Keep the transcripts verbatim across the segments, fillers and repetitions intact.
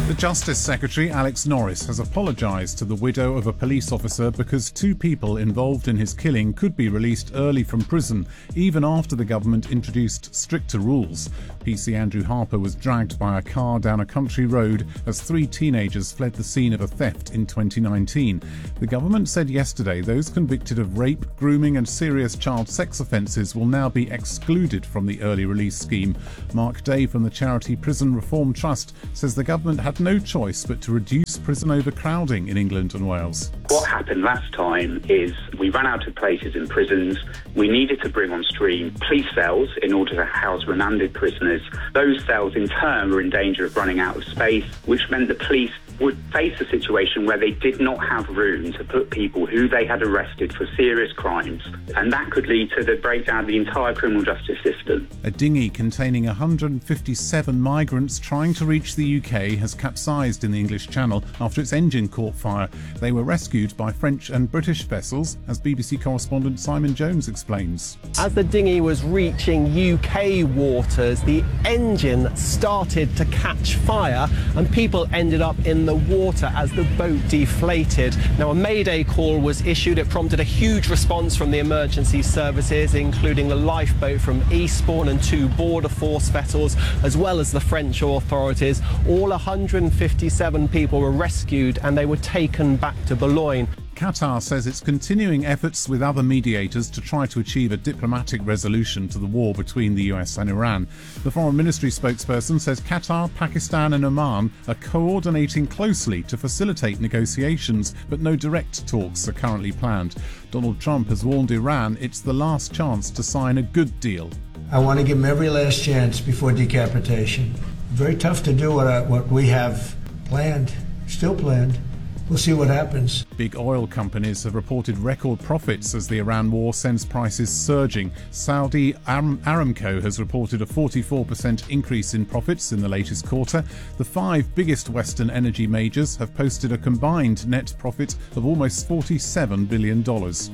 The Justice Secretary, Alex Norris, has apologised to the widow of a police officer because two people involved in his killing could be released early from prison, even after the government introduced stricter rules. P C Andrew Harper was dragged by a car down a country road as three teenagers fled the scene of a theft in twenty nineteen. The government said yesterday those convicted of rape, grooming and serious child sex offences will now be excluded from the early release scheme. Mark Day from the charity Prison Reform Trust says the government had no choice but to reduce prison overcrowding in England and Wales. What happened last time is we ran out of places in prisons. We needed to bring on stream police cells in order to house remanded prisoners. Those cells in turn were in danger of running out of space, which meant the police would face a situation where they did not have room to put people who they had arrested for serious crimes, and that could lead to the breakdown of the entire criminal justice system. A dinghy containing one hundred fifty-seven migrants trying to reach the U K has capsized in the English Channel after its engine caught fire. They were rescued by French and British vessels, as B B C correspondent Simon Jones explains. As the dinghy was reaching U K waters, the engine started to catch fire and people ended up in the water as the boat deflated. Now, a mayday call was issued. It prompted a huge response from the emergency services, including the lifeboat from Eastbourne and two Border Force vessels, as well as the French authorities. All one hundred fifty-seven people were rescued and they were taken back to Boulogne. Qatar says it's continuing efforts with other mediators to try to achieve a diplomatic resolution to the war between the U S and Iran. The Foreign Ministry spokesperson says Qatar, Pakistan and Oman are coordinating closely to facilitate negotiations, but no direct talks are currently planned. Donald Trump has warned Iran it's the last chance to sign a good deal. I want to give them every last chance before decapitation. Very tough to do what, I, what we have planned, still planned. We'll see what happens. Big oil companies have reported record profits as the Iran war sends prices surging. Saudi Aramco has reported a forty-four percent increase in profits in the latest quarter. The five biggest Western energy majors have posted a combined net profit of almost forty-seven billion dollars.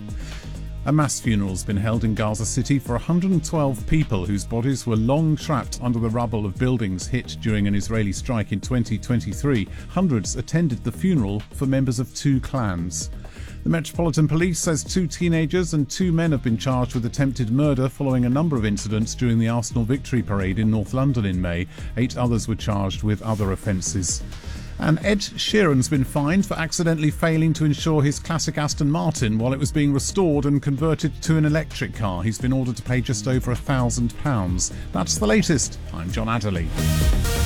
A mass funeral has been held in Gaza City for one hundred twelve people whose bodies were long trapped under the rubble of buildings hit during an Israeli strike in twenty twenty-three. Hundreds attended the funeral for members of two clans. The Metropolitan Police says two teenagers and two men have been charged with attempted murder following a number of incidents during the Arsenal Victory Parade in North London in May. Eight others were charged with other offences. And Ed Sheeran's been fined for accidentally failing to insure his classic Aston Martin while it was being restored and converted to an electric car. He's been ordered to pay just over a thousand pounds. That's the latest. I'm John Adderley.